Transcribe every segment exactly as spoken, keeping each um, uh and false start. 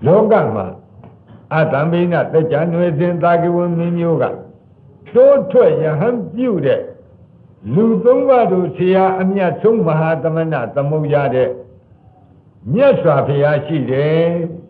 လောကမှာအတံဘိနတက်ကြံွယ်စဉ်သာကဝမင်းမျိုးကတိုးထွက်ယဟန်ပြုတဲ့လူသုံးပါးတို့ဆရာအမြတ်ဆုံးမဟာသမဏသမုတ်ရတဲ့မြတ်စွာဘုရားရှိတယ်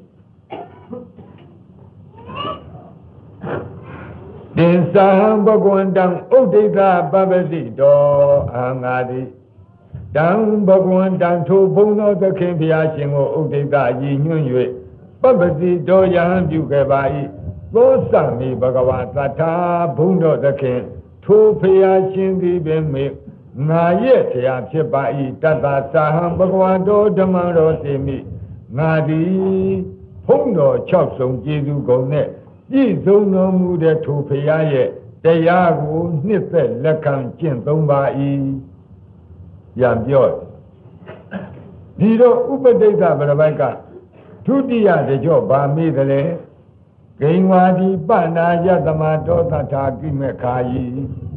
တင်္စာဘဂဝန္တံဥဒိဋ္ဌပပတိတောအာငါတိတံဘဂဝန္တံထိုဘုံသောသခင်ဘုရားရှင်ကိုဥဒိဋ္ဌရည်ညွှန်း၍ပပတိတောယဟန်ပြုခဲ့ပါ၏သောစမိဘဂဝါသတ္ထာဘုံတော်သခင်ထိုဘုရားရှင်သည်ပင်မေငါရဲ့တရားဖြစ်ပါ၏တတ္တသာဟံဘဂဝါတောဓမ္မတော်စေမိငါသည်ဘုံတော်၆ဆုံးကျေးဇူးကုန်နဲ့ပြည့်စုံတော်မူတဲ့ထိုဘုရားရဲ့တရားကိုနှစ်သက်လက်ခံကျင့်သုံးပါ၏ရံပြောဒီတော့ဥပတိတ်္တပရပိုက်ကဒုတိယတကြောဗာမေတလေဂိဝါဒီပနာယတမတောတထာကိမေခာယီ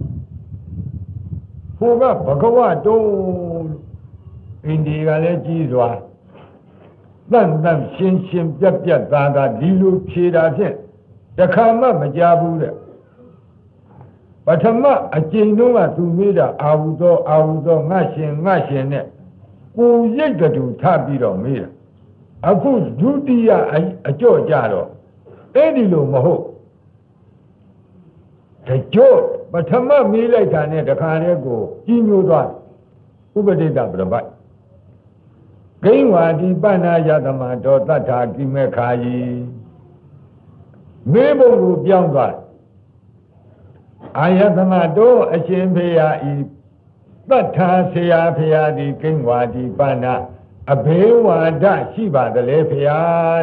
ဟိုကဘဂဝတုံးအိန္ဒိကလည်းကြီးစွာတန်တန်ရှင်းရှင်းပြတ်ပြတ်သားသားဒီလိုဖြေတာဖြင့်တခါမှမကြဘူးတဲ့ပထမအကျဉ်းတော့ကသူမေးတာအာဟုသောအာဟုသောငါရှင်ငါရှင်နဲ့ကိုရိတ်တူထပြီးတော့မေးတာအခုဒုတိယအကြော့ကြတော့အဲ့ဒီလိုမဟုတ်တကြော့ပထမမေးလိုက်တာနဲ့တခါတည်းကိုကြီးညိုသွားဥပဒိတ္တပရပိုက်ဂိဝါဒီပဏာယတမတောတတ္ထာကိမေခာယီမေဘုံကိုပြောင်းသွားအာယတမတောအရှင်ဖေယဤတတ္ထာဆရာဖေယဒီဂိဝါဒီပဏာအဘေဝါဒရှိပါသလဲဖေယ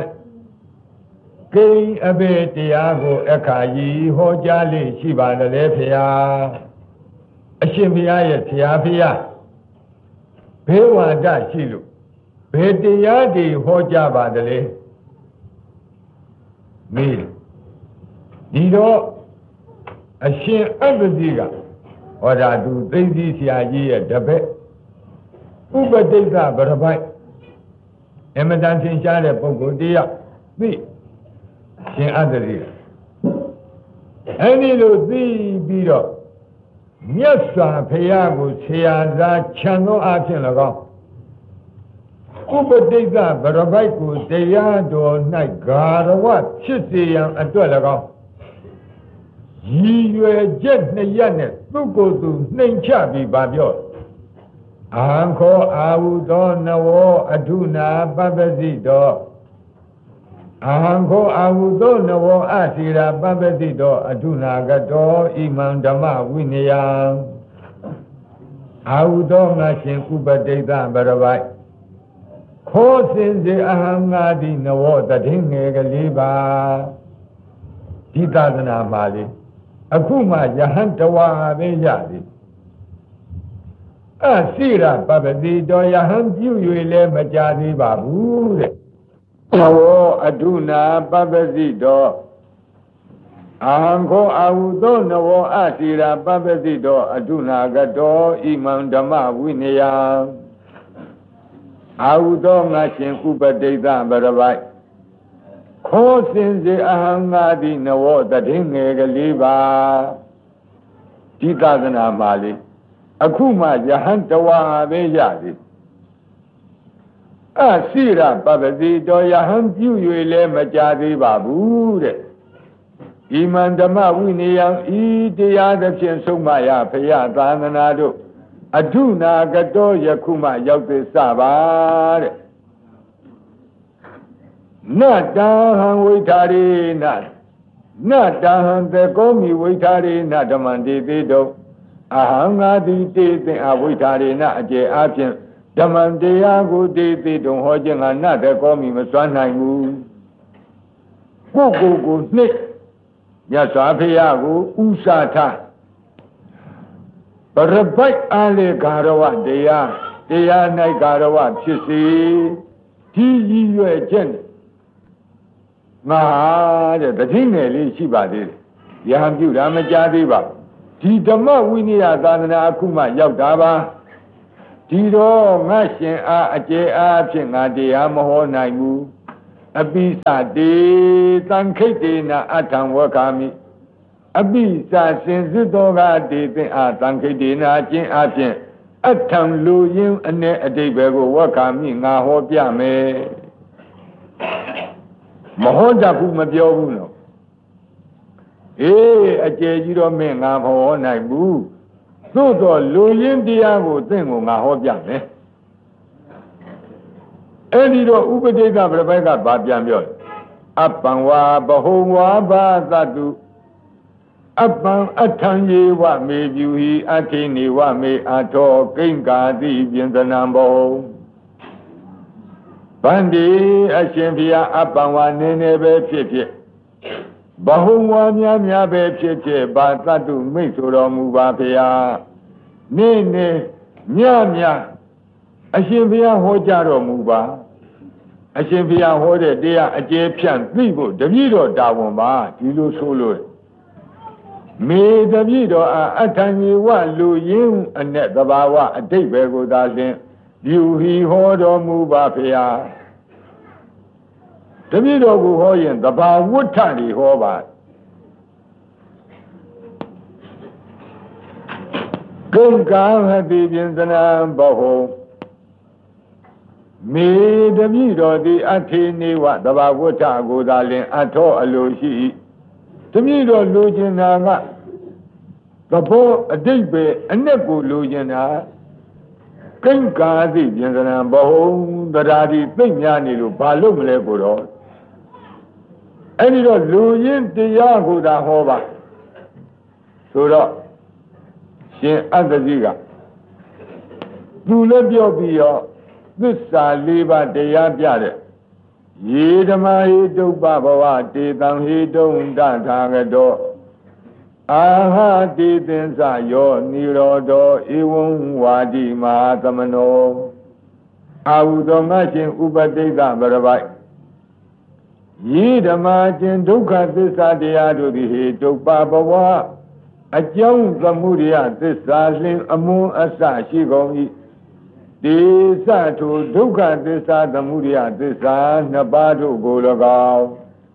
ကိန်းအဘေတရားကိုအခါကြီးဟောကြားလေရှိပါသလဲဖေယအရှင်ဖေယရဲ့ဆရာဖေယဘေဝါဒရှိလို့ဘယ်တရားတွေဟောကြားပါသလဲမေးဒီတော့အရှင်အပ္ပတိကဟောတာသူသိသိဆရာကြီးရဲ့တပည့်ဥပတိတ်္တဗရပိုက်အမတန်သင်ရှားတဲ့ပုဂ္ဂိုလ်တရားသိရှင်အတ္တရိအဲ့ဒီလိုသိပြီးတော့မြတ်စွာဘုရားကိုဆရာသားခြံသောအဖြစ်၎င်းဥပတိတ်္တဗရပိုက်ကိုတရားတော်၌ဂါရဝဖြစ်စေရန်အတွက်၎င်းရည်ရွယ်ချက်နှစ်ရပ်နဲ့သူ့ကိုယ်သူနှိမ်ချပြီးပါပြောအာခောအာဟုသောနဝောအထုနာပပ္ပစီတောအာခောအာဟုသောနဝောအစီရာပပ္ပစီတောအထုနာကတောဣမံဓမ္မဝိနယံအာဟုသောငါရှင်ဥပတိတ်္တဗရပိုက်ခောစင်စေအဟံငါတိနဝောတည်ငယ်ကလေးပါဒီသာသနာမှာလေအခုမှယဟန်တဝါပဲရသည်အစိရပပတိတော်ယဟန်ပြု၍လည်းမကြသေးပါဘူးတဲ့နဝောအထုနာပပစီတော်အာဟံခောအာဟုသောနဝောအစိရပပစီတော်အထုနာကတောဣမံဓမ္မဝိနယံအာဟုသောငါရှင်ဥပတိတ်္တဗရပိုက်ခောစင်စေအဟံငါတိနဝောတည်ငယ်ကလေးပါဒီသာသနာမှာလေအခုမှယဟန်တဝါပဲရသည်အစိရပပတိတော်ယဟန်ပြု၍လည်းမကြသေးပါဘူးတဲ့ဣမံဓမ္မဝိနယံဤတရားသဖြင့်ဆုံးမရဖရာသာသနာတို့အထုနာကတောယခုမှရောက်သေးစပါတဲ့နတံဟံဝိထာရေနနတံဟံသေကောမိဝိထာရေနဓမ္မံတေတိတုအဟံငါတိတေသင်အဝိထာရေနအကျေအဖြင့်ဓမ္မံတရားကိုတေတိတုဟောခြင်းကနသေကောမိမစွမ်းနိုင်ဘူးကိုကိုကိုနှစ်မြတ်စွာဘုရားကိုဥစာထပရပိုက်အားလေဂါရဝတရားတရား၌ဂါရဝဖြစ်စေဒီရည်ရွယ်ချက်ငါတဲ့တတိငယ်လေးရှိပါသေးတယ်ယဟန်ပြုတာမကြသေးပါဒီဓမ္မဝိနည်းသာသနာအခုမှရောက်တာပါဒီတော့ငါရှင်အားအကျေအားဖြင့်ငါတရားမဟောနိုင်ဘူးအပိစတေသံခိတ်တေနာအထံဝက္ခာမိအပိစစင်စစ်တော်ကတေသင်အားသံခိတ်တေနာကျင့်အဖြင့်အထံလူရင်းအ ਨੇ အတိတ်ပဲကိုဝက္ခာမိငါဟောပြမယ်မဟောတတ်ဘူးမပြောဘူးနော်အေးအကျယ်ကြီးတော့မင်းငါမဟောနိုင်ဘူးသို့တော့လူရင်းတရားကိုသင်ကိုငါဟောပြမယ်အဲ့ဒီတော့ဥပဒိကပြပိုက်ကဗာပြန်ပြောတယ်အပံဝါဘဟုံဝါဘာသတုအပံအထံယေဝမေပြုဟိအထိနေဝမေအထောကိဉ္ကာတိပြင်သနံဘောဗန္တိအရှင်ဘုရားအပံဝါနေနေပဲဖြစ်ဖြစ်ဘဟုံဝါများများပဲဖြစ်ဖြစ်ဘာသတုမိတ်ဆိုတော်မူပါဘုရားနေနေမြမြအရှင်ဘုရားဟောကြားတော်မူပါအရှင်ဘုရားဟောတဲ့တရားအကျယ်ဖြန့်သိဖို့တပည့်တော်တာဝန်ပါဒီလိုဆိုလို့မေတပည့်တော်အားအထံယေဝလူရင်းအ내သဘာဝအတိတ်ပဲကိုသာလျှင်ယူဟီဟောတော်မူပါဘုရားတပည့်တော်ကိုဟောရင်သဘာဝဋ္ဌတွေဟောပါဂုံကာဟတိပြင်သနံဘဟုမေတပည့်တော်သည်အထေနေဝသဘာဝဋ္ဌကိုသာလျှင်အထောအလိုရှိတပည့်တော်လိုချင်တာကသဘောအတိတ်ပဲအ내ကိုလိုချင်တာကိဉ္ကာတိပြင်သနံဘဟုတရားဒီသိမ့်များနေလို့ဘာလို့မလဲကိုတော့အဲ့ဒီတော့လူရင်းတရားကိုသာဟောပါဆိုတော့ရှင်အတ္တကြီးကသူလည်းပြောပြီးတော့သစ္စာလေးပါးတရားပြတဲ့ယေဓမဟိတုပ္ပဘဝတေတံဟိတုံတထာဂတောအာဟတိသင်္စယောနိရောဓောဧဝံဝါဒီမဟာသမနောအာဟုသောငါရှင်ဥပတိကဗရပိုက်ယေဓမချင်းဒုက္ခသစ္စာတရားတို့သည်ဟိတုပ္ပဘဝအကြောင်းသမှုရိယသစ္စာလင်အမွန်အစရှိကုန်၏ဒေသထုဒုက္ခသစ္စာသမှုရိယသစ္စာနှစ်ပါးတို့ကို၎င်း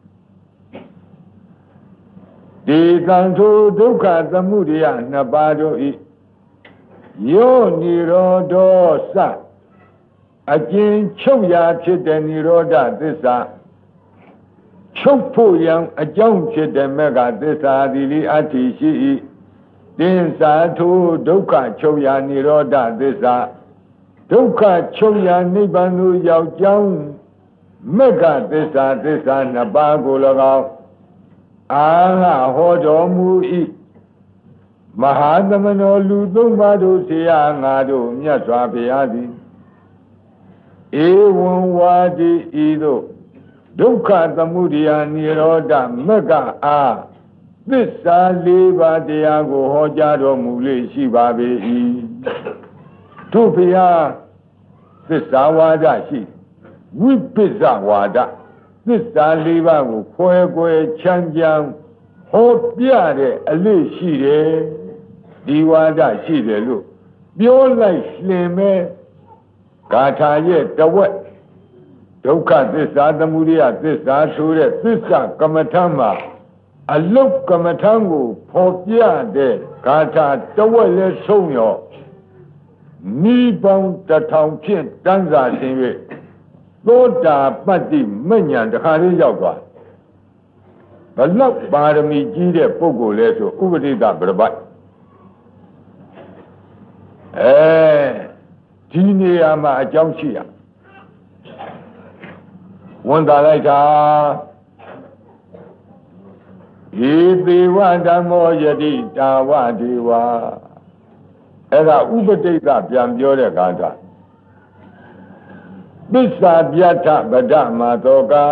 ဒေသံထုဒုက္ခသမှုရိယနှစ်ပါးတို့၏ယောနိရောဓောစအကျဉ်ချုပ်ရာဖြစ်တဲ့နိရောဓသစ္စာချုပ်ဖို့ရန်အကြောင်းဖြစ်တဲ့မေဃသစ္စာသည်လိအတ္တိရှိ၏တင်စာထုဒုက္ခချုပ်ရာနိရောဓသစ္စာဒုက္ခချုပ်ရာနိဗ္ဗာန်သို့ရောက်ကြောင်းမေဃသစ္စာသစ္စာနှစ်ပါးကို၎င်းအာဟဟောတော်မူ၏မဟာသမနောလူသုံးပါးတို့ဆရာငါတို့မြတ်စွာဘုရားသည်ဧဝံဝါဒီဤသို့ဒုက္ခသမုဒယနိရောဓမေဃအားသစ္စာလေးပါးတရားကိုဟောကြားတော်မူလေရှိပါပေ၏တို့ဘုရားသစ္စာဝါဒရှိဝိပစ္စဝါဒသစ္စာလေးပါးကိုခွဲခွဲချမ်းချမ်းဟောပြတဲ့အလေးရှိတယ်ဒီဝါဒရှိတယ်လို့ပြောလိုက်လင်မဲ့ဂါထာရဲ့တဝက်ဒုက္ခသစ္စာသမုဒယသစ္စာဆိုတဲ့သစ္စာကမ္မထမ်းမှာအလုတ်ကမ္မထမ်းကိုဖော်ပြတဲ့ဂါထာတဝက်လဲဆုံးရောနိဗ္ဗာန်တထောင်ဖြင့်တန်းစာဆင်း၍သောတာပတ္တိမဉ္ဇဉ်တခါလေးရောက်သွားဘလောက်ပါရမီကြီးတဲ့ပုဂ္ဂိုလ်လဲဆိုဥပဒိတဗရပိုက်အဲဒီနေရာမှာအကြောင်းရှိရဝန်တာလိုက်တာဤသေဝဓမ္မောယတိတာဝဒေဝအဲ့ဒါဥပဒိတပြန်ပြောတဲ့ကာထာပစ္စာပြဋ္ဌဗဒမတောကံ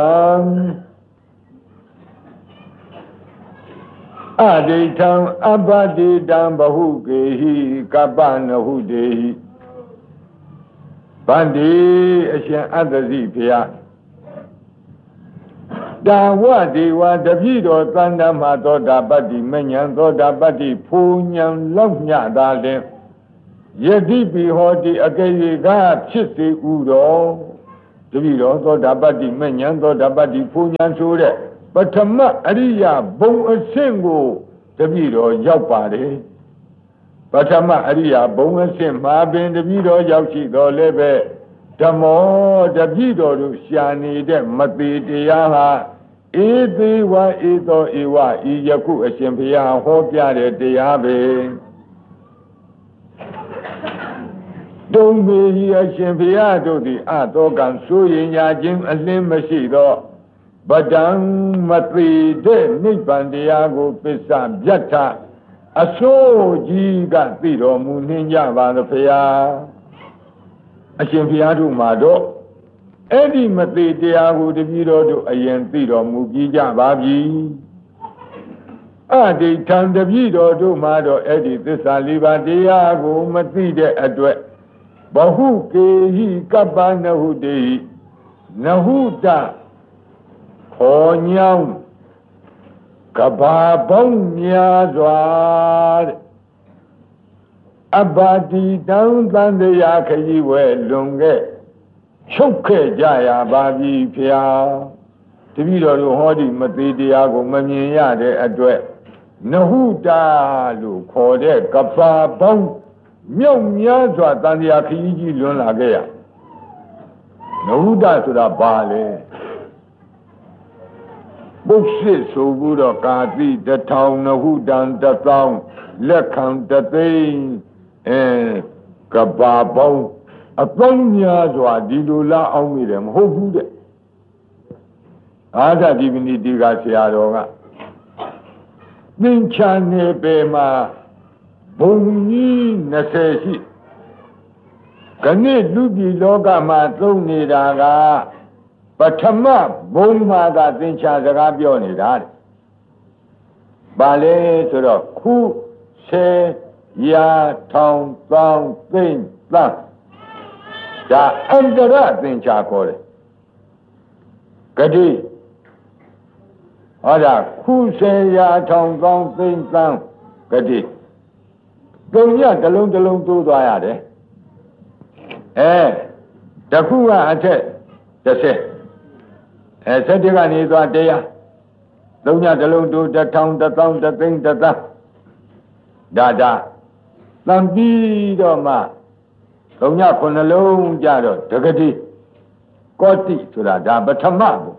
အဒိဋ္ဌံအပတိတံဘဟုကေဟိကပ္ပနဟုတေဟိဗန္တိအရှင်အတ္တဇိဖျားတာဝဒေဝတပိတော်သန္တမသောတာပတ္တိမဉ္ဇဉ်သောတာပတ္တိဖူဉ္ဇဉ်လောက်ညသာလင်ယတိပိဟောတိအကေယကဖြစ်စေဥတော်တပည့်တော်သောတာပတ္တိမဉ္ဇဉ်သောတာပတ္တိဖူဉ္ဇဉ်ဆိုတဲ့ပထမအရိယဘုံအဆင့်ကိုတပည့်တော်ရောက်ပါတယ်ပထမအရိယဘုံအဆင့်မှာပင်တပည့်တော်ရောက်ရှိတော်လည်းပဲဓမ္မောတပည့်တော်တို့ရှာနေတဲ့မသေးတရားဟာဧသေးဝဧသောဧဝဤယခုအရှင်ဘုရားဟောပြတဲ့တရားပဲတုံးပေဤအရှင်ဘုရားတို့သည်အသောကံဆိုရင်ညာခြင်းအလင်းမရှိသောဗဒံမသေးတဲ့နိဗ္ဗာန်တရားကိုပစ္စဗျတ်ထအစိုးကြီးကသိတော်မူနှင်းကြပါသောဘုရားအရှင်ဘုရားတို့မှာတော့အဲ့ဒီမသေးတရားကိုတပည့်တော်တို့အရင်သိတော်မူပြီးကြပါပြီအဒိဋ္ဌံတပည့်တော်တို့မှာတော့အဲ့ဒီသစ္စာလေးပါးတရားကိုမသိတဲ့အတွက်ဘဟုကေဟိကပ္ပနဟုတေနဟုတခေါ်ညောင်းကဘာပေါင်းများစွာတဲ့အဘာတိတံသံတရားခရီးဝဲလွန်ခဲ့ချုပ်ခဲ့ကြရပါပြီဖျားတပည့်တော်တို့ဟောဒီမသေးတရားကိုမမြင်ရတဲ့အတွက်နဟုတာလို့ခေါ်တဲ့ကဘာပေါင်းမြောက်များစွာတန်တရားခရီးကြီးလွန်လာခဲ့ရနဟုတာဆိုတာဘာလဲဘုစစ်ဆိုဘူးတော့ကာတိတထောင်နဟုတံတသောင်းလက်ခံတသိန်းအဲကဘာပေါင်းအပေါင်းများစွာဒီလိုလားအောင်မိတယ်မဟုတ်ဘူးတဲ့အာသတိပဏိတိကဆရာတော်ကသင်္ချာနေပေမှာဘုံကြီးနှစ်ဆယ်ရှိခဏလူပြည်လောကမှာသုံးနေတာကပထမဘုံမှာကသင်္ချာစကားပြောနေတာတဲ့ဘာလဲဆိုတော့ခုဆယ်ရာထောင်သောင်းသိန်းသန်းဒါအန္တရသင်္ချာခေါ်တယ်ဂတိဟောဒါခုဆယ်ရာထောင်သောင်းသိန်းသန်းဂတိသုံးရတလုံးတလုံးတိုးသွားရတယ်အဲတခုကအထက်တစ်ဆယ်အဲစက်တကနေသွားတရားသုံးရတလုံးတိုးတစ်ထောင်တစ်သောင်းတစ်သိန်းတစ်သန်းဒါဒါတန်ပြီးတော့မှသုံးရခုနှလုံးကြတော့ဒဂတိကောတိဆိုတာဒါပထမဘု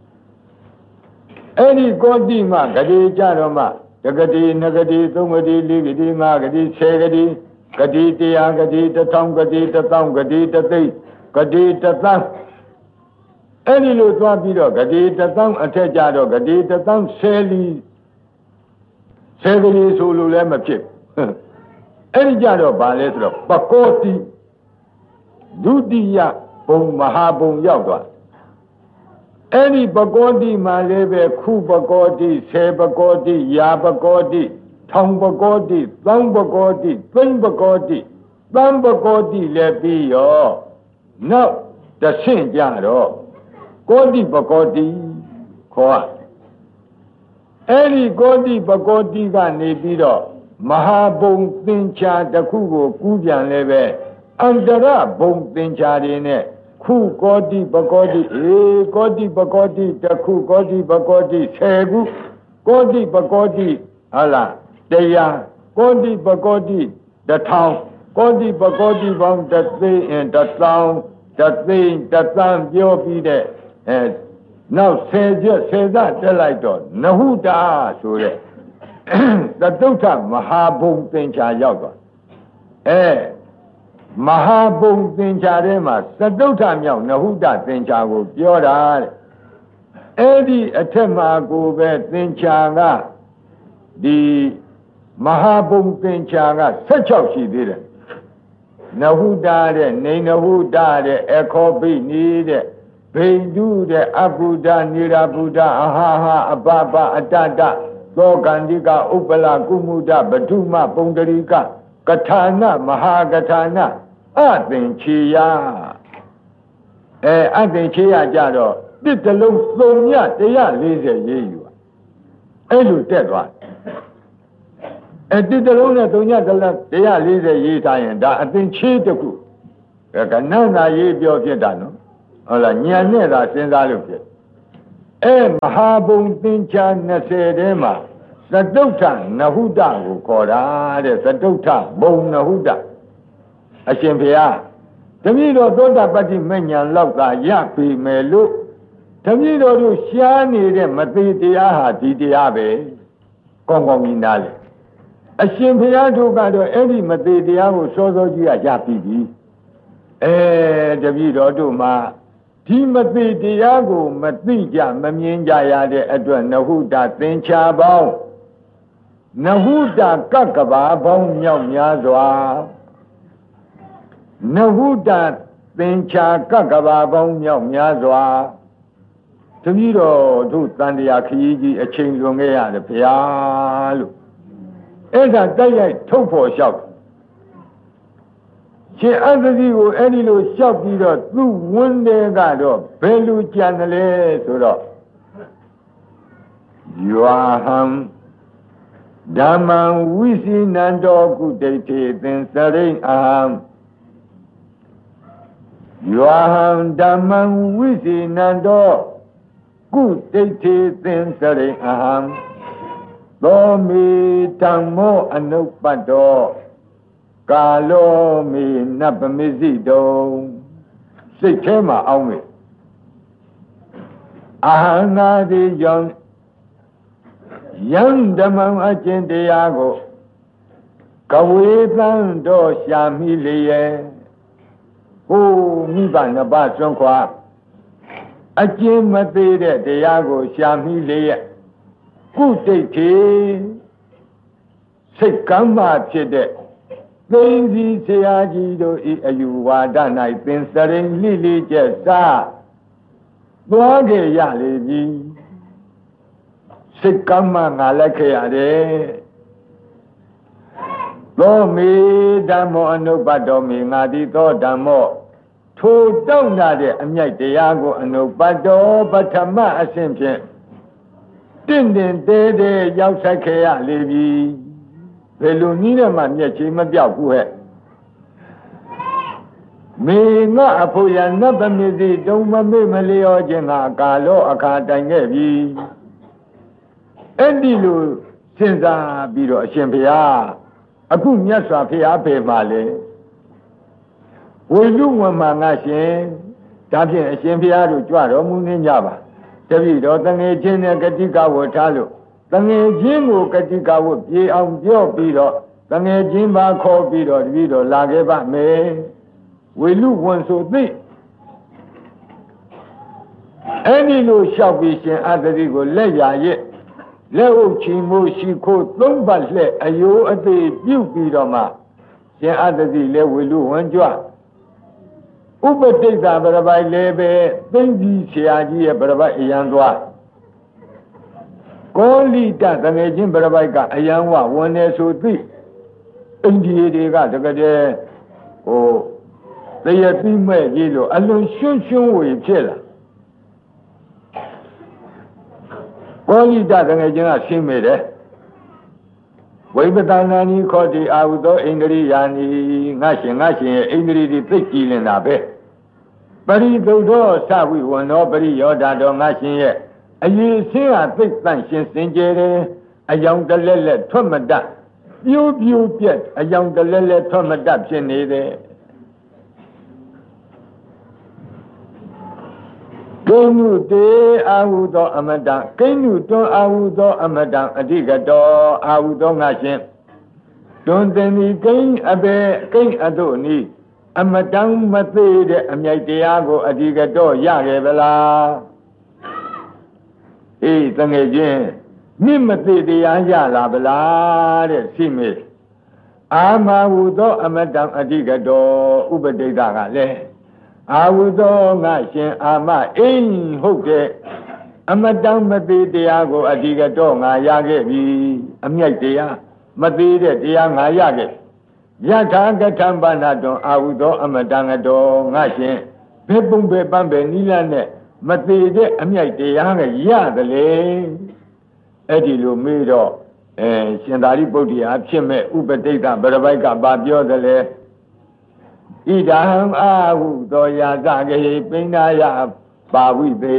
အဲ့ဒီကောတိမှဂတိကြတော့မှဒဂတိနဂတိသုံးဂတိလေးဂတိငါးဂတိဆယ်ဂတိဂတိတရားဂတိတစ်ထောင်ဂတိတစ်သောင်းဂတိတစ်သိန်းဂတိတစ်သန်းအဲ့ဒီလိုသွားပြီးတော့ဂတိတစ်သောင်းအထက်ကြတော့ဂတိတစ်သောင်းဆယ်လီဆယ်ဂတိဆိုလို့လည်းမဖြစ်အဲ့ဒီကြတော့ဗာလဲဆိုတော့ပကောတိဒုတိယဘုံမဟာဘုံရောက်သွားအဲ့ဒီပကောတိမှာလည်းပဲခုပကောတိဆယ်ပကောတိယာပကောတိထောင်ပကောတိသောင်းပကောတိသိန်းပကောတိသန်းပကောတိလည်းပြီးရောနောက်တဆင့်ကြတော့ကောတိပကောတိခေါ်အဲ့ဒီကောတိပကောတိကနေပြီးတော့မဟာဘုံသင်္ချာတစ်ခုကိုကူးပြန်လည်းပဲအန္တရဘုံသင်္ချာတွေနဲ့ခုကောတိပကောတိအေကောတိပကောတိတစ်ခုကောတိပကောတိဆယ်ခုကောတိပကောတိဟာလားတရားကောတိပကောတိတစ်ထောင်ကောတိပကောတိပေါင်းတစ်သိန်းတစ်သောင်းတစ်သိန်းတစ်သန်းပြောပြီးတဲ့အဲနောက်ဆယ်ချက်ဆယ်သတက်လိုက်တော့နဟုတာဆိုတဲ့သတုဋ္ဌမဟာဘုံသင်္ချာရောက်သွားအဲမဟာဘုံသင်္ချာထဲမှာသတုဋ္ဌမြောက်နဟုတသင်္ချာကိုပြောတာတဲ့အဲ့ဒီအထက်မှာကိုပဲသင်္ချာကဒီမဟာဘုံသင်္ချာကဆက်၆ရှိသေးတယ်နဟုတတဲ့နေနဟုတတဲ့အခောပိနီတဲ့ဘိန္ဒုတဲ့အဘုဒ္ဓနိရဘုဒ္ဓအဟာဟာအပပအတတသောကန္တိကဥပ္ပလကုမုဒ္ဒပထုမပုံတရိကကထာဏမဟာကထာဏအသင်္ချေယအဲအသင်္ချေယကြတော့တစ်တလုံးသုံးညတစ်ရလေးဆယ်ရေးယူအဲ့လိုတက်သွားအဲတစ်တလုံးနဲ့သုံးညတစ်လတစ်ရလေးဆယ်ရေးထားရင်ဒါအသင်္ချေတစ်ခုကနန္နာရေးပြောဖြစ်တာနော်ဟုတ်လားညာနဲ့သာစဉ်းစားလို့ဖြစ်အဲမဟာဘုံသင်္ချာနှစ်ဆယ်ထဲမှာသတုဋ္ဌနဟုတကိုခေါ်တာတဲ့သတုဋ္ဌဘုံနဟုတအရှင်ဘုရားတပည့်တော်သောတာပတ္တိမဉ္ဇဉ်လောက်သာရပြီမယ်လို့တပည့်တော်တို့ရှားနေတဲ့မသိတရားဟာဒီတရားပဲကောင်းကောင်းကြီးနားလေအရှင်ဘုရားတို့ကတော့အဲ့ဒီမသိတရားကိုစောစောကြီးကရပြီပြီအဲတပည့်တော်တို့မှာဒီမသိတရားကိုမသိကြမမြင်ကြရတဲ့အတွက်နဟုတသင်္ချာပေါင်းနဟုတကကဘာပေါင်းမြောက်များစွာနဟုတသင်္ချာကကဘာပေါင်းမြောက်များစွာတပည့်တော်တို့တန်တရားခရီးကြီးအချိန်လွန်ခဲ့ရတယ်ဗျာလို့အဲ့ဒါတိုက်ရိုက်ထုတ်ဖို့လျှောက်ရှင်အသတိကိုအဲ့ဒီလိုလျှောက်ပြီးတော့သူ့ဝန်းတဲ့ကတော့ဘယ်လိုကြံတယ်လဲဆိုတော့ယောဟံဓမ္မံဝိစီနန္တောကုဋိတေသင်္စရိအဟံယောဟံဓမ္မံဝိစီနန္တောကုဋိတေသင်္စရိအဟံသောမေဓမ္မောအနုပ္ပတ္တောကာလောမေနပမိစိတုံစိတ်ထဲမှာအောင်းမယ်အာဟံငါတိယောယံဓမ္မံအကျင့်တရားကိုကဝေသံတော်ရှာမိလေရဲ့ဟိုမိဘနှစ်ပါးစွန့်ခွာအကျင့်မသေးတဲ့တရားကိုရှာမိလေရဲ့ကုဋိတေစိတ်ကမ်းမှဖြစ်တဲ့သိင်္စီဆရာကြီးတို့ဤအယူဝါဒ၌သင်္စရိန်လိလိကျက်စားသွားခဲ့ရလေပြီစိတ်ကမ်းမှငါလက်ခဲ့ရတယ်သောမေဓမ္မောအနုပ္ပတ္တောမေငါတိသောဓမ္မောထိုတောင့်နာတဲ့အမြိုက်တရားကိုအနုပ္ပတ္တောပထမအဆင့်ဖြင့်တင့်တယ်တဲတဲရောက်ဆိုင်ခဲ့ရလေပြီဘယ်လိုနည်းနဲ့မှမျက်ခြေမပြောက်ဘူးဟဲ့မေငါအဖို့ရနတ်သမီးစီတုံမမေ့မလျောခြင်းကကာလောအခါတိုင်ခဲ့ပြီအဲ့ဒီလိုစဉ်းစားပြီးတော့အရှင်ဘုရားအခုမြတ်စွာဘုရားဖေမှာလေဝိလူဝမ္မာငါရှင်ဒါဖြင့်အရှင်ဘုရားတို့ကြွတော်မူနေကြပါတပည့်တော်တငယ်ချင်းနဲ့ဂတိကဝထားလို့တငယ်ချင်းကိုဂတိကဝပြေအောင်ပြောပြီးတော့တငယ်ချင်းပါခေါ်ပြီးတော့တပည့်တော်လာခဲ့ပါမယ်ဝိလူဝန်ဆိုသိအဲ့ဒီလိုလျှောက်ပြီးရှင်အတ္တိကိုလက်ရရဲ့လက်ဥချီမိုးရှိခိုးသုံးပတ်လှဲ့အယိုးအသေးပြုတ်ပြီးတော့မှရှင်အတ္တိလည်းဝိလူဝန်ကြွဥပတိတ်တာဗရပိုင်လည်းပဲသိမ့်ကြီးဆရာကြီးရဲ့ဗရပိုင်အရန်သွားကောလိတတငယ်ချင်းဗရပိုက်ကအယံဝဝန်နေဆိုသိအိန္ဒိယတွေကတကယ်တည်းဟိုတရတိမဲ့ကြီးလို့အလွန်ရှွန်းရှွန်းဝေဖြစ်လာကောလိတတငယ်ချင်းကရှင်းမိတယ်ဝိပဿနာနီခောတိအာဟုသောဣန္ဒြိယာနီငါရှင်ငါရှင်ရဲ့ဣန္ဒြိတွေသိကြည်လင်တာပဲပရိသုဒ္ဓောသဝိဝန္နောပရိယောဓာတော်ငါရှင်ရဲ့အရေးဆင်းဟာသိတန့်ရှင်စင်ကြယ်တယ်အယောင်တလက်လက်ထွက်မတတ်ပြိုးပြိုးပြက်အယောင်တလက်လက်ထွက်မတတ်ဖြစ်နေတယ်ကိဉ္နုတေအာဟုသောအမတံကိဉ္နုတွန်းအာဟုသောအမတံအဓိကတောအာဟုသောငါရှင်တွန်းတင်ဒီကိဉ္အဘေကိဉ္အတုနိအမတံမသေးတဲ့အမြိုက်တရားကိုအဓိကတောရခဲ့ဗလားအေးတငယ်ချင်းမြင့်မသေးတရားရလာဗလားတဲ့ရှိမေအာမဟုသောအမတံအဓိကတောဥပတိတ္တကလည်းအာဟုသောငါရှင်အာမအိမ်ဟုတ်တဲ့အမတံမသေးတရားကိုအဓိကတောငါရခဲ့ပြီအမြိုက်တရားမသေးတဲ့တရားငါရခဲ့ယထာကထံပါဏတောအာဟုသောအမတံတောငါရှင်ဘယ်ပုံပဲပန်းပဲနိလနဲ့မသေးတဲ့အမြိုက်တရားကရတယ်လေအဲ့ဒီလိုမေးတော့အဲရှင်သာရိပုတ္တရာဖြစ်မဲ့ဥပတိတ်ကဗရပိုက်ကဘာပြောတယ်လဲဣဒံအာဟုသောယာသကေပိဏာယပါဝိသေ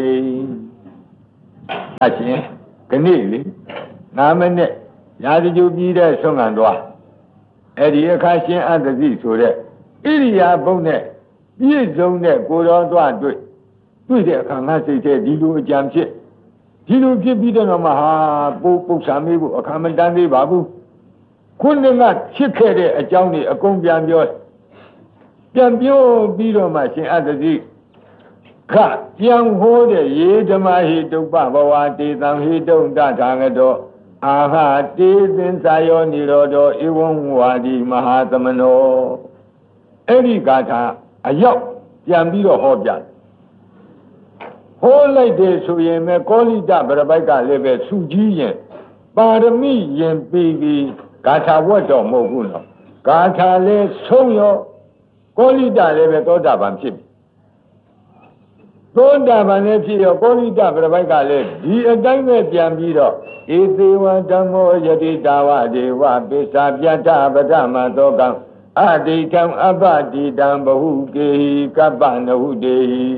အရှင်ခဏိလေငါးမိနစ်ရာဇဂျူပြီးတဲ့ဆုံးခံသွားအဲ့ဒီအခါရှင်အတ္တစီဆိုတဲ့ဣရိယာပုတ်နဲ့ပြည့်စုံတဲ့ကိုယ်တော်သွားတွေ့တွေ့တဲ့အခါငါစိတ်ထဲဒီလိုအကြံဖြစ်ဒီလိုဖြစ်ပြီးတော့မှဟာပုတ်ပုတ်ဆာမေးဖို့အခါမတန်းသေးပါဘူးခုနကဖြစ်ခဲ့တဲ့အကြောင်းတွေအကုန်ပြန်ပြောပြန်ပြောပြီးတော့မှရှင်အတ္တစီခပြန်ဟောတဲ့ယေဓမ္မဟိတုပ္ပဘဝတေသံဟိတုံတထာဂတောအာဟတေသင်္သာယောနိရောဓောဧဝံဝါဒီမဟာသမနောအဲ့ဒီဂါထာအရောက်ပြန်ပြီးတော့ဟောပြဟောလိုက်တယ်ဆိုရင်မဲ့ကောလိတဗရပိုက်ကလည်းပဲစုကြီးရင်ပါရမီရင်ပြီးပြီးဂါထာဝတ်တော်မဟုတ်ဘူးနော်ဂါထာလည်းဆုံးရောကောလိတလည်းပဲသောတာပန်ဖြစ်ပြီသောတာပန်လည်းဖြစ်ရောကောလိတဗရပိုက်ကလည်းဒီအတိုင်းပဲပြန်ပြီးတော့ဧသေဝဓမ္မောယတိတာဝဒေဝပိစ္ဆာပြတ္ထပဒမသောကံအဒိဋ္ဌံအပတိတံဘဟုကေဟိကပ္ပနဟုတေဟိ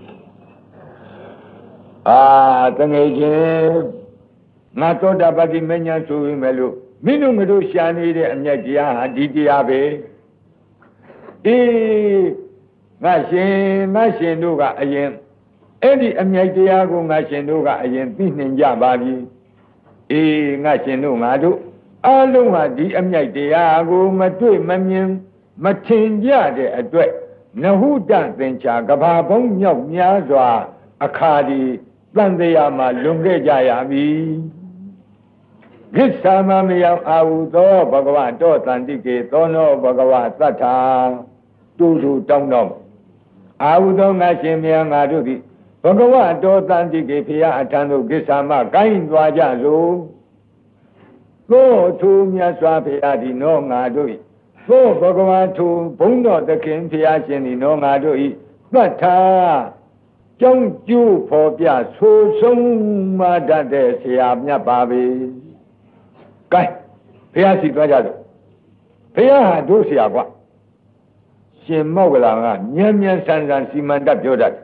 အာတငယ်ချင်းငါသောတာပတိမဉ္ဇဉ်ဆိုရင်မယ်လို့မင်းတို့ငါတို့ရှာနေတဲ့အမြတ်တရားဟာဒီတရားပဲအေးငါရှင်ငါရှင်တို့ကအရင်အဲ့ဒီအမြတ်တရားကိုငါရှင်တို့ကအရင်သိနှင်ကြပါပြီအေးငါရှင်တို့ငါတို့အလုံးဟာဒီအမြတ်တရားကိုမတွေ့မမြင်မထင်ကြတဲ့အတွက်နဟုတသင်္ချာကဘာဘုံမြောက်များစွာအခါဒီတန်တရားမှာလွန်ခဲ့ကြရပြီဂစ္ဆာမမယောအာဟုသောဘဂဝတောတန္တိကေသောနောဘဂဝသတ္ထာတူတူတောင်းတော့အာဟုသောငါရှင်မြတ်ငါတို့သည်ဘဂဝတောတန္တိကေဖရာအထံသို့ဂစ္ဆာမကိုင်းသွားကြစို့သောသူမြတ်စွာဘုရားသည်နောငါတို့၏သောဘဂဝါသူဘုန်းတော်သခင်ဘုရားရှင်သည်နောငါတို့၏သတ္ထာကြောင်းကျိုးဖော်ပြဆိုဆုံးမတတ်တဲ့ဆရာမြတ်ပါပဲကဲဘုရားရှိသွားကြစို့ဘုရားဟာတို့ဆရာကွာရှင်မောက္ကလကမြန်မြန်ဆန်ဆန်စီမံတတ်ပြောတတ်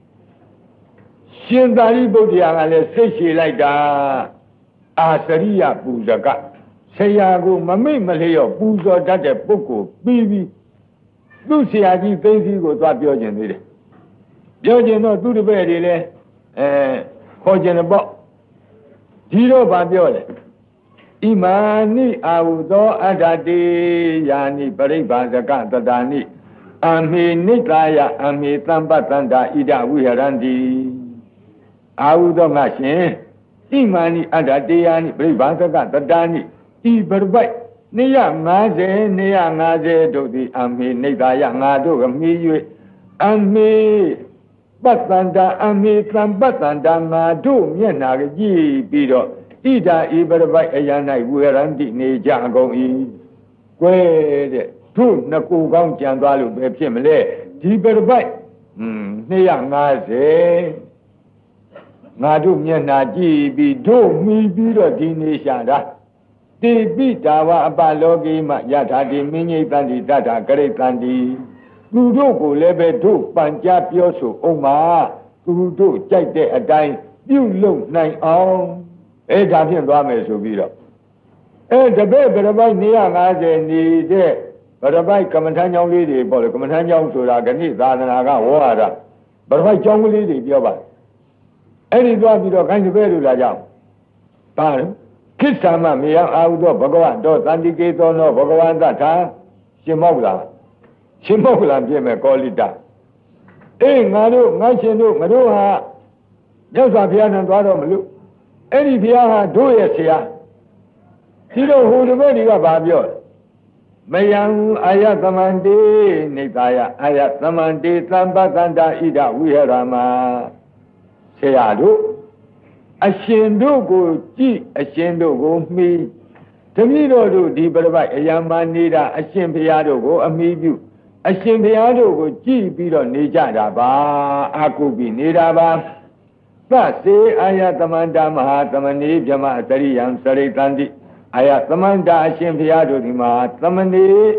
ရှင်သာရိပုတ္တရာကလည်းစိတ်ရှည်လိုက်တာအာစရိယပူဇကဆရာကိုမမိတ်မလျော့ပူဇော်တတ်တဲ့ပုဂ္ဂိုလ်ပြီးပြီးသူ့ဆရာကြီးသိသိကိုသွားပြောကျင်သေးတယ်ပြောကျင်တော့သူ့တပည့်တွေလည်းအဲခေါ်ကျင်တယ်ပေါ့ဒီတော့ဗာပြောတယ်ဣမာနိအာဟုသောအတ္တတေယာနိပရိဘာဇကတတာနိအမေနိတယအမေသံပတ္တန္တာဣဒဝိဟရန္တိအာဟုသောငါရှင်ဣမာနိအတ္တတေယာနိပရိဘာဇကတတာနိဤပရပိုက်နေရ၅၀နေရ၅၀တို့သည်အမေနိတယငါတို့ကမြည်၍အမေပတ္တန္တာအမေသံပတ္တန္တာငါတို့မျက်နာကကြည့်ပြီးတော့ဣဒာဤပရပိုက်အယံ၌ဝေရန္တိနေကြကုန်၏ကွဲတဲ့တို့နှစ်ကိုကောင်းကြံသွားလို့ပဲဖြစ်မလဲဒီပရပိုက်อืม၂၅၀ငါတို့မျက်နာကြည့်ပြီးတို့မှီပြီးတော့ဒီနေရှာတာတိပိတာဝအပလောကေမယထာတိမင်းကြီးတန်တိတတ္ထာကရိတန်တိသူတို့ကိုလည်းပဲတို့ပန်ကြားပြောဆိုအောင်မှာသူတို့ကြိုက်တဲ့အတိုင်းပြုလုပ်နိုင်အောင်အဲဒါဖြင့်သွားမယ်ဆိုပြီးတော့အဲတပည့်ဗရပိုက်၂၅၀နေတဲ့ဗရပိုက်ကမ္မထမ်းကျောင်းလေးတွေပေါ့လေကမ္မထမ်းကျောင်းဆိုတာဂဏိသာသနာကဝေါ်ရတာဗရပိုက်ကျောင်းကလေးတွေပြောပါအဲ့ဒီသွားပြီးတော့ခိုင်းတပည့်လူလာကြအောင်ပါလို့ကိစ္ဆာမမေယအာဟုသောဘဂဝတောတန္တိကေသောနောဘဂဝန္တထာရှင်မောက္ကလရှင်မောက္ကလပြည့်မဲ့ကောလိတအေးငါတို့ငါရှင်တို့ငါတို့ဟာမြတ်စွာဘုရားနဲ့သွားတော့မလို့အဲ့ဒီဘုရားဟာတို့ရဲ့ဆရာဒီတော့ဟိုတပည့်တွေကဘာပြောမယံအာယသမန္တေနေသာယအာယသမန္တေသံပတ္တန္တာဣဒဝိဟရမဆရာတို့အရှင်တို့ကိုကြည်အရှင်တို့ကိုမှီတပည့်တော်တို့ဒီပရပိုက်အယံမနေတာအရှင်ဘုရားတို့ကိုအမိပြုအရှင်ဘုရားတို့ကိုကြည်ပြီးတော့နေကြတာပါအာကုပြီးနေတာပါသစေအာယသမန္တာမဟာသမဏေဗြဟ္မစရိယံစရိတန္တိအာယသမန္တာအရှင်ဘုရားတို့ဒီမှာသမဏေ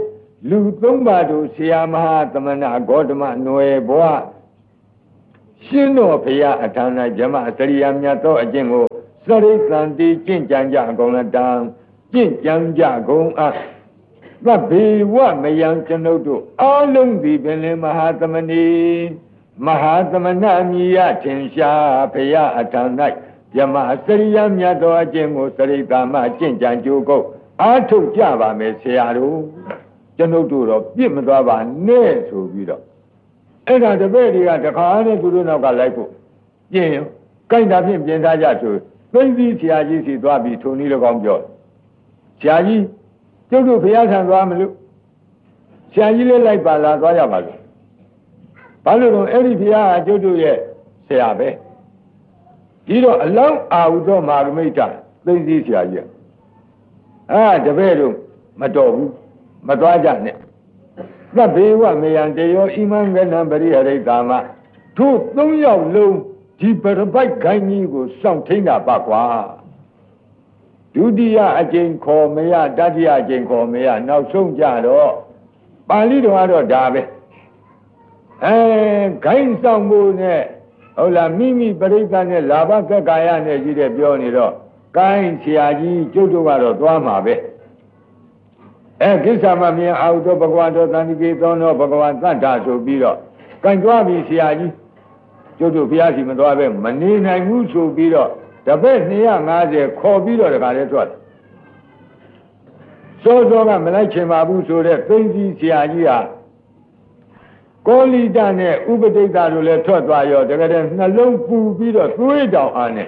လူသုံးပါးတို့ဆရာမဟာသမဏဂေါတမနွယ်ဘွားရှင်းတော်ဖရာအထာဏဇမစရိယာမြတ်သောအကျင့်ကိုစရိသံတိကျင့်ကြံကြအကုန်လတံကျင့်ကြံကြကုန်အပ်သဗ္ဗေဝမယံကျွန်ုပ်တို့အလုံးသည်ပင်လင်မဟာသမဏီမဟာသမဏအမိယထင်ရှားဖရာအထာဏဇမစရိယာမြတ်သောအကျင့်ကိုစရိသာမကျင့်ကြံကြိုးကုန်အားထုတ်ကြပါမယ်ဆရာတို့ကျွန်ုပ်တို့တော့ပြစ်မသွားပါနဲ့ဆိုပြီးတော့အဲ့ဒါတပည့်တွေကတခါနဲ့သူတို့နောက်ကလိုက်ဖို့ပြင်ရောကြိုက်တာဖြင့်ပြင်ထားကြဆိုသိသိဆရာကြီးစီသွားပြီးထုံနည်း၎င်းပြောဆရာကြီးကျုပ်တို့ဘုရားဆံသွားမလို့ဆရာကြီးလေးလိုက်ပါလာသွားရပါလို့ဘာလို့တော့အဲ့ဒီဘုရားကကျုပ်တို့ရဲ့ဆရာပဲဒီတော့အလောင်းအာဟုသောမာဂမိတ်တာသိသိဆရာကြီးအာတပည့်တို့မတော်ဘူးမသွားကြနဲ့သဗ္ဗေဝမေယံတေယောဣမံကနံပရိဟရိတာမတို့သုံးယောက်လုံးဒီပရပိုက်ခိုင်းကြီးကိုစောင့်ထိန်တာပါကွာဒုတိယအကျင့်ခေါ်မရတတိယအကျင့်ခေါ်မရနောက်ဆုံးကြတော့ပါဠိတော်ကတော့ဒါပဲအဲခိုင်းဆောင်မှုနဲ့ဟုတ်လားမိမိပရိသတ်နဲ့လာဘကက္ကာယနဲ့ကြီးတဲ့ပြောနေတော့ကိုင်းဆရာကြီးကျုပ်တို့ကတော့သွားမှာပဲအဲကိစ္စမမြင်အောင်တော့ဘဂဝါတော်သန္တိကေသောတော့ဘဂဝါသတ္တဆိုပြီးတော့ကင်သွားပြီဆရာကြီးကျုပ်တို့ဘုရားစီမသွားပဲမနေနိုင်ဘူးဆိုပြီးတော့တပည့်နှစ်ရာငါးဆယ်ခေါ်ပြီးတော့တခါလဲထွက်စောစောကမလိုက်ချင်ပါဘူးဆိုတဲ့သိသိဆရာကြီးဟာကောလိတနဲ့ဥပဒိတတို့လည်းထွက်သွားရောတကယ်တည်းနှလုံးပူပြီးတော့သွေးတောင်အားနဲ့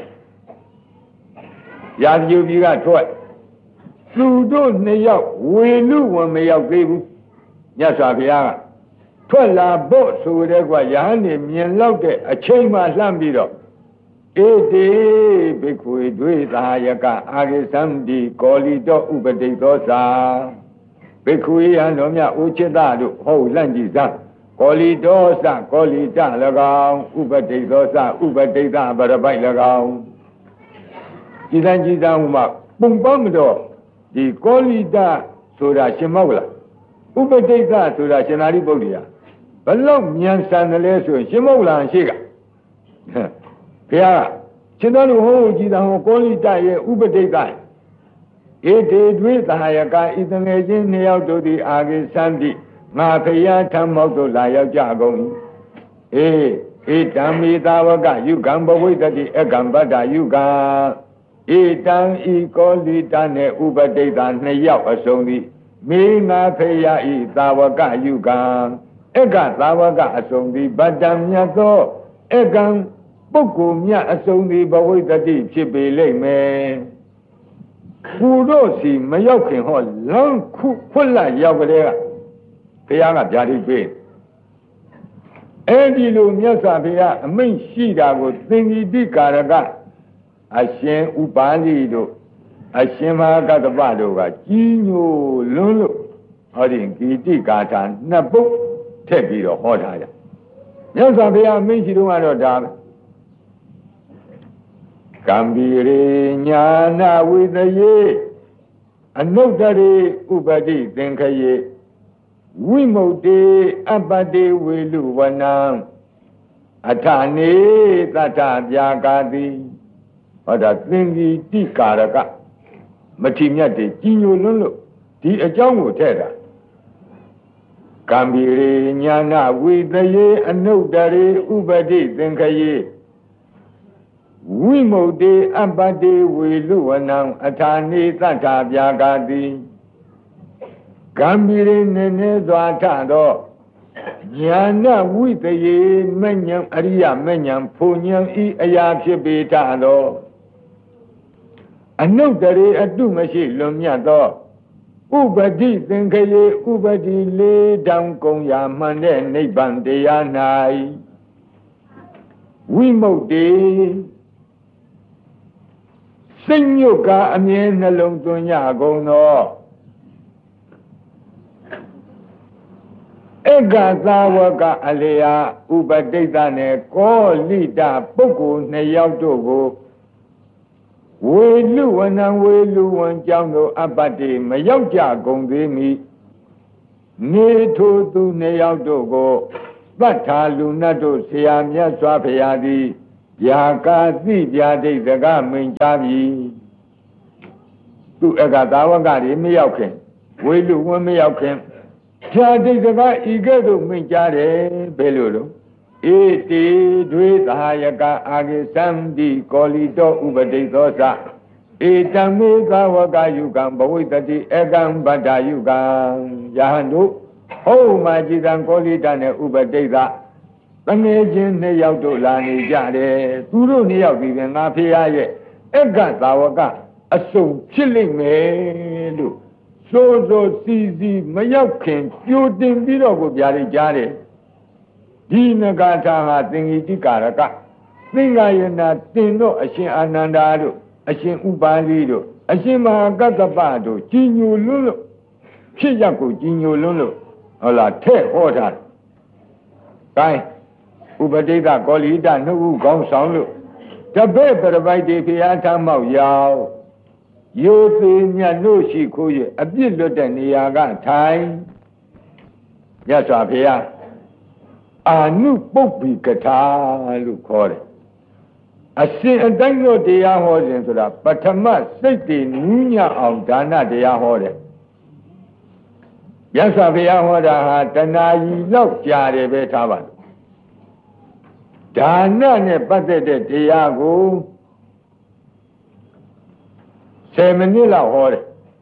ရာဇဂိုကြီးကထွက်သူတို့နှစ်ယောက်ဝေလူဝင်မရောက်သေးဘူးမြတ်စွာဘုရားကထွက်လာဖို့ဆိုတဲ့ကွာယဟန်နေမြင်လောက်တဲ့အချိန်မှလှမ်းပြီးတော့ဧတေဘိက္ခွေဒွေသာယကအာဂိသံဒီကောလိတောဥပတိသောသာဘိက္ခွေယံတော်မြတ်ဥจิตတို့ဟုတ်လန့်ကြည့်စမ်းကောလိတောသကောလိတ၎င်းဥပတိသောသဥပတိတပရပိုက်၎င်းကြည်တိုင်းကြည်သားမှာပုံပေါင်းမတော့ဒီကောလိတဆိုတာရှင်မောက်လားဥပတိတဆိုတာရှင်သာရိပုတ္တရာဘလောက်မြန်ဆန်တယ်လဲဆိုရင်ရှင်မောက်လားရှိကဘုရားရှင်တော်တို့ဟောကြည်သားဟောကောလိတရဲ့ဥပတိတဧတေဒွေသာယကဤတငယ်ချင်းနှစ်ယောက်တို့သည်အာဂိသံတိငါဖယားထမောက်တို့လာရောက်ကြကုန်၏အေဧတံမေသာဝကယုကံဘဝိတ္တိအကံပတ္တယုကံဧတံဤကောလိတနှင့်ဥပတိတနှစ်ယောက်အစုံသည်မေငါဖယားဤသာဝကယုကံအကသာဝကအစုံသည်ဗတ္တမြတ်သောအကံပုဂ္ဂိုလ်မြတ်အစုံသည်ဘဝိတ္တိဖြစ်ပေလိမ့်မယ်သူတို့စီမရောက်ခင်ဟောလမ်းခုခွတ်လက်ရောက်ကြတဲ့ဘုရားကဗျာဒိတ်ပေးအဲ့ဒီလိုမြတ်စွာဘုရားအမိန့်ရှိတာကိုသင်္ကိတိကာရကအရှင်ဥပါလိတို့အရှင်မဟာကတ္တပတို့ကကြီးညိုလွန်းလို့ဟောဒီဂီတိကာထာနှစ်ပုဒ်ထည့်ပြီးတော့ဟောထားကြမြတ်စွာဘုရားအမိန့်ရှိတော့ကတော့ဒါပဲကံဗီရေညာနာဝိသယေအနုတ္တရေဥပတိသင်္ခယေဝိမု ക്തി အပတ္တိဝေလူဝနံအထနေတတ္ထပြာကာတိဟောဒါသင်္ကိတိကာရကမထေမြတ်တွေကြီးညိုလွန်းလို့ဒီအကြောင်းကိုထည့်တာကံဗီရေညာနာဝိသယေအနုတ္တရေဥပတိသင်္ခယေဝိမု ക്തി အပတ္တိဝေလူဝနံအထာနေတတ္ထပြာကာတိကံဗီရေနေနေစွာထသောညာနာဝိသယေမဉ္ဇံအရိယမဉ္ဇံဖုန်ဉံဤအရာဖြစ်ပေထသောအနုတ္တရေအတုမရှိလွန်မြတ်သောဥပတိသင်္ခယေဥပတိလေးတောင်ကုံရာမှန်တဲ့နိဗ္ဗာန်တရား၌ဝိမု ക്തി စိတ်ညွတ်ကအမြဲနှလုံးသွင်းရကုန်သောဧကသာဝကအလျာဥပတိတနဲ့ကောလိတပုဂ္ဂိုလ်နှစ်ယောက်တို့ကိုဝေလူဝနံဝေလူဝံကြောင့်တို့အပတ္တိမရောက်ကြကုန်သေးမီနေထိုသူနေရောက်တို့ကိုသတ္ထာလူနတ်တို့ဆရာမြတ်စွာဘုရားသည်ယာကာသိပြာဒိတ်စကားမိန်ကြားပြီသူအကသာဝကတွေမရောက်ခင်ဝေလူဝမရောက်ခင်ဖြာဒိတ်စကားဤကဲ့သို့မိန်ကြားတယ်ဘယ်လိုလို့ဧတိဒွေသာယကအာဂိသံတိကောလီတောဥပဒိသောသဧတမေသာဝကယုကံဘဝိတတိဧကံဗဒ္ဒယုကံယဟန်တို့ဟုတ်မှကြည်တံကောလီတနဲ့ဥပဒိသတငယ်ချင်းနှစ်ယောက်တို့လာနေကြတယ်သူတို့နှစ်ယောက်ဒီပြန်ငါဖေရရဲ့ဧကသာဝကအစုံဖြစ်လိမ့်မယ်လို့စိုးစိုးစီစီမရောက်ခင်ကြိုတင်ပြီးတော့ကိုပြားလေးကြားတယ်ဒီနဂါထာဟာသင်္ကိတိကာရကသင်္ဃာယနာတင်တော့အရှင်အာနန္ဒာတို့အရှင်ဥပါလိတို့အရှင်မဟာကတ္တပတို့ကြီးညိုလွန်းလို့ဖြစ်ရက်ကိုကြီးညိုလွန်းလို့ဟုတ်လားထဲ့ဟောတာဂိုင်းဥပဒိတကောလိတနှုတ်ဥကောင်းဆောင်လို့တပည့်ပရပိုက်တေဖျားထမောက်ရောက်ရိုသေးမြတ်တို့ရှိခိုးရအပြစ်လွတ်တဲ့နေရာကထိုင်မြတ်စွာဘုရားအာနုပုပ္ပိကထာလို့ခေါ်တယ်အရှင်အတိုင်းတို့တရားဟောခြင်းဆိုတာပထမစိတ်တည်နူးညံ့အောင်ဒါနတရားဟောတယ်မြတ်စွာဘုရားဟောတာဟာတဏှာကြီးလောက်ကြာတယ်ပဲထားပါဒါနနဲ့ပတ်သက်တဲ့တရားကိုဆယ်မိနစ်လောက်ဟောတယ်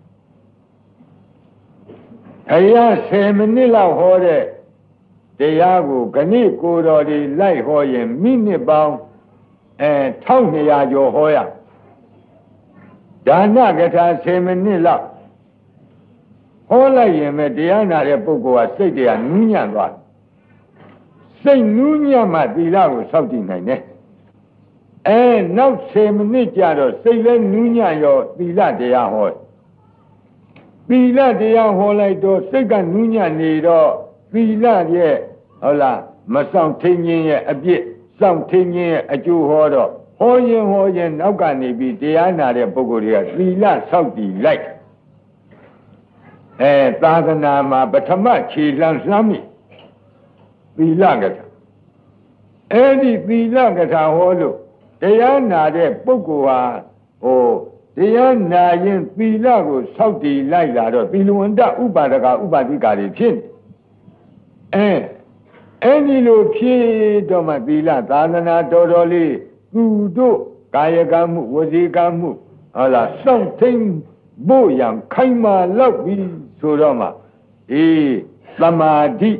အရာဆယ်မိနစ်လောက်ဟောတဲ့တရားကိုခဏကိုတော်ဒီလိုက်ဟောရင်မိနစ်ပေါင်းအဲတစ်နှစ်ရာကျော်ဟောရဒါနကထာဆယ်မိနစ်လောက်ဟောလိုက်ရင်ပဲတရားနာတဲ့ပုဂ္ဂိုလ်ကစိတ်တရားနူးညံ့သွားစိတ်နူးညံ့မှသီလကိုစောင့်တည်နိုင်တယ်အဲနောက်ဆယ်မိနစ်ကြာတော့စိတ်လည်းနူးညံ့ရောသီလတရားဟောသီလတရားဟောလိုက်တော့စိတ်ကနူးညံ့နေတော့သီလရဲ့ဟုတ်လားမဆောင်ထင်းခြင်းရဲ့အပြစ်စောင့်ထင်းခြင်းရဲ့အကျိုးဟောတော့ဟောရင်ဟောရင်နောက်ကနေပြီးတရားနာတဲ့ပုဂ္ဂိုလ်တွေကသီလစောင့်တည်လိုက်အဲသာသနာမှာပထမခြေလှမ်းလှမ်းမိသီလကထာအဲ့ဒီသီလကထာဟောလို့တရားနာတဲ့ပုဂ္ဂိုလ်ဟာဟိုတရားနာရင်သီလကိုစောင့်တည်လိုက်လာတော့သီလဝန္တဥပါဒကဥပါတိကာတွေဖြစ်အဲအဲ့ဒီလိုဖြစ်တော့မှသီလသာသနာတော်တော်လေးသူတို့ကာယကံမှုဝစီကံမှုဟုတ်လားစောင့်ထိန်ဖို့ရန်ခိုင်မာလောက်ပြီးဆိုတော့မှအေးသမာဓိ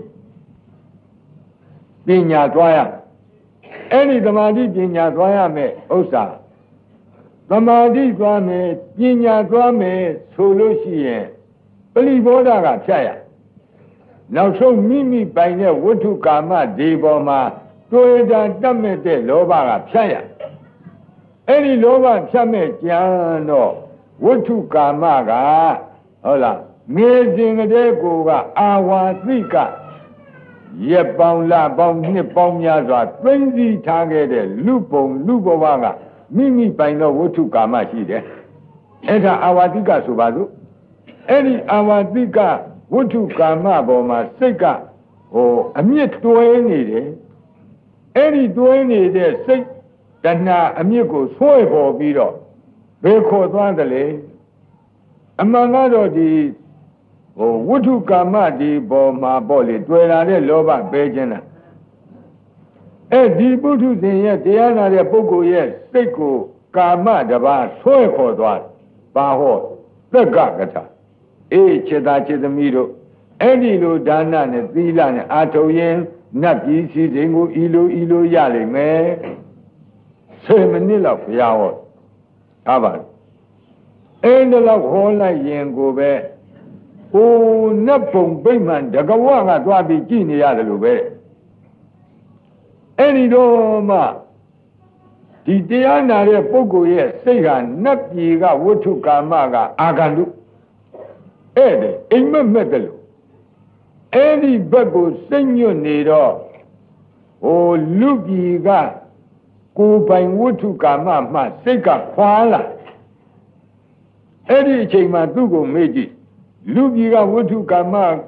ပညာသွားရအဲ့ဒီသမာဓိပညာသွားရမယ်ဥစ္စာသမာဓိသွားမယ်ပညာသွားမယ်ဆိုလို့ရှိရင်ပရိဘောဓကဖြတ်ရနောက်ဆုံးမိမိပိုင်တဲ့ဝတ္ထုကာမဒီပေါ်မှာတွေ့တာတတ်မဲ့တဲ့လောဘကဖြတ်ရအဲ့ဒီလောဘဖြတ်မဲ့ကြံတော့ဝတ္ထုကာမကဟုတ်လားငယ်စဉ်ကတည်းကိုကအာဝါသိကရက်ပေါင်းလပေါင်းနှစ်ပေါင်းများစွာသိမ့်စီထားခဲ့တဲ့လူပုံလူဘဝကမိမိပိုင်သောဝတ္ထုကာမရှိတယ်အဲ့ဒါအာဝါသိကဆိုပါစို့အဲ့ဒီအာဝါသိကဝတ္ထုကာမပေါ်မှာစိတ်ကဟိုအမြင့်တွဲနေတယ်အဲ့ဒီတွဲနေတဲ့စိတ်တဏှာအမြင့်ကိုဆွဲပေါ်ပြီးတော့ဘယ်ခေါ်သွားသလဲအမှန်ကတော့ဒီဟိုဝတ္ထုကာမဒီပေါ်မှာပေါ့လေတွေ့လာတဲ့လောဘပဲခြင်းလားအဲဒီပုထုဇဉ်ရဲ့တရားနာတဲ့ပုဂ္ဂိုလ်ရဲ့စိတ်ကိုကာမတပါးဆွဲခေါ်သွားဘာဟောသက္ကကထာအေးခြေသားခြေသမီးတို့အဲ့ဒီလိုဒါနနဲ့သီလနဲ့အာထုံရင်နတ်ပြည်စီစဉ်ကိုဤလိုဤလိုရလိမ့်မယ်ဆယ်မိနစ်လောက်ဘုရားဟောထားပါအဲ့ဒီလောက်ဟောလိုက်ရင်ကိုပဲဟိုနတ်ပုံဗိမာန်တကဝကသွားပြီးကြည်နေရတယ်လို့ပဲအဲ့ဒီတော့မှဒီတရားနာတဲ့ပုဂ္ဂိုလ်ရဲ့စိတ်ဟာနတ်ပြည်ကဝတ္ထုကာမကအာဂန္တုအဲ့ဒီအိမ်မက်မက်တယ်လို့အဲ့ဒီဘက်ကိုစိတ်ညွတ်နေတော့ဟိုလူပြည်ကကိုယ်ပိုင်ဝတ္ထုကာမမှစိတ်ကခွာလာအဲ့ဒီအချိန်မှာသူ့ကိုမေ့ကြည့်လူပြည်ကဝတ္ထုကာမ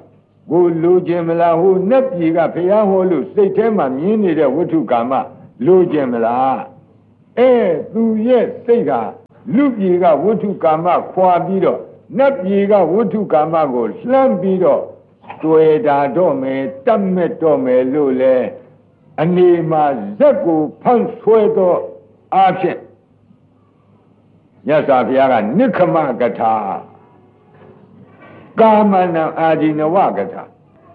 ကိုလိုချင်မလားဟိုနတ်ပြည်ကဘုရားဟောလို့စိတ်ထဲမှာမြင်နေတဲ့ဝတ္ထုကာမလိုချင်မလားအဲသူရဲ့စိတ်ဟာလူပြည်ကဝတ္ထုကာမခွာပြီးတော့နတ်ပြည်ကဝတ္ထုကာမကိုလှမ်းပြီးတော့တွေ့တာတော့မယ်တတ်မဲ့တော့မယ်လို့လေအနေမှာဇက်ကိုဖန်ဆွဲတော့အားဖြင့်မြတ်စွာဘုရားကနိခမကထာကာမနံအာဒီနဝကထာ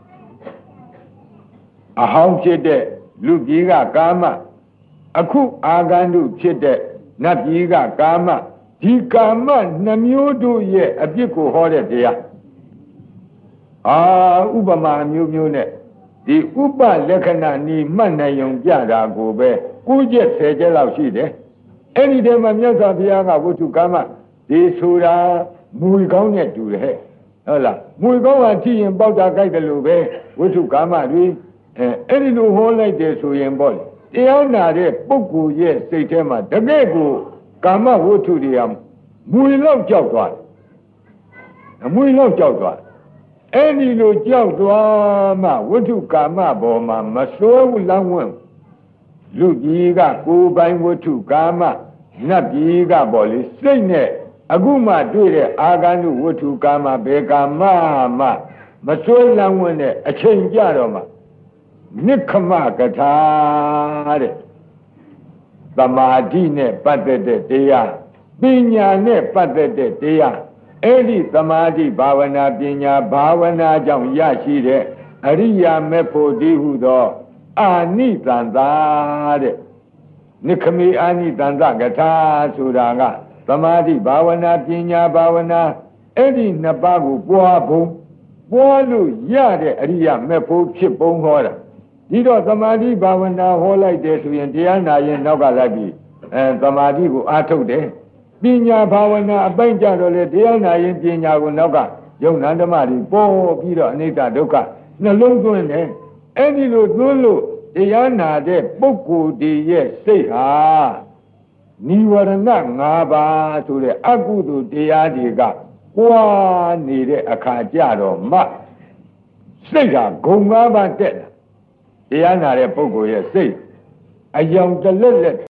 အဟောင်းဖြစ်တဲ့လူပြည်ကကာမအခုအာဂန္တုဖြစ်တဲ့နတ်ပြည်ကကာမဒီကာမနှမျိုးတို့ရဲ့အပြစ်ကိုဟောတဲ့တရားအာဥပမာမျိုးမျိုးနဲ့ဒီဥပလက္ခဏာနီမှတ်နိုင်ုံကြတာကိုပဲကိုးချက်ဆယ်ချက်လောက်ရှိတယ်အဲ့ဒီတည်းမှာမြတ်စွာဘုရားကဝတ္ထုကာမဒီဆိုတာမွေကောင်းနဲ့တူတယ်ဟဲ့ဟုတ်လားမွေကောင်းကထိရင်ပေါက်တာကြိုက်တယ်လို့ပဲဝတ္ထုကာမတွေအဲအဲ့ဒီလိုဟောလိုက်တယ်ဆိုရင်ပေါ့တရားနာတဲ့ပုဂ္ဂိုလ်ရဲ့စိတ်ထဲမှာတကယ့်ကိုကာမဝတ္ထုတွေကမွေလောက်ကြောက်သွားတယ်အမွေလောက်ကြောက်သွားအဲ့ဒီလိုကြောက်သွားမှဝတ္ထုကာမပေါ်မှာမစွဲဘူးလမ်းဝင်လူကြီးကကိုယ်ပိုင်ဝတ္ထုကာမနတ်ကြီးကပေါ့လေစိတ်နဲ့အခုမှတွေ့တဲ့အာဂန္တုဝတ္ထုကာမဘယ်ကာမမှမစွဲလမ်းဝင်တဲ့အချိန်ကြတော့မှနိခမကထာတဲ့သမာဓိနဲ့ပတ်သက်တဲ့တရားပညာနဲ့ပတ်သက်တဲ့တရားအဲ့ဒီသမာဓိဘာဝနာပညာဘာဝနာကြောင့်ရရှိတဲ့အရိယာမေဖို့ဒီဟုသောအာနိသန္တာတဲ့နိခမေအာနိသန္တကထာဆိုတာကသမာဓိဘာဝနာပညာဘာဝနာအဲ့ဒီနှစ်ပါးကိုပွားဖို့ပွားလို့ရတဲ့အရိယာမေဖို့ဖြစ်ပုံဟောတာဒီတော့သမာဓိဘာဝနာဟောလိုက်တယ်ဆိုရင်တရားနာရင်နောက်ကလိုက်ပြီးအဲသမာဓိကိုအားထုတ်တယ်ပညာဘာဝနာအပိုင်းကြတော့လေတရားနာရင်ပညာကိုနောက်ကယုံနာဓမ္မတွေပေါ်ပြီးတော့အနိစ္စဒုက္ခနှလုံးသွင်းတယ်အဲ့ဒီလိုသွင်းလို့တရားနာတဲ့ပုဂ္ဂိုလ်ဒီရဲ့စိတ်ဟာနိဝရဏ၅ပါးဆိုတဲ့အကုသိုလ်တရားတွေကပွားနေတဲ့အခါကြတော့မှစိတ်ဟာဂုဏ်၅ပါးတက်လာတရားနာတဲ့ပုဂ္ဂိုလ်ရဲ့စိတ်အယောင်တလက်လက်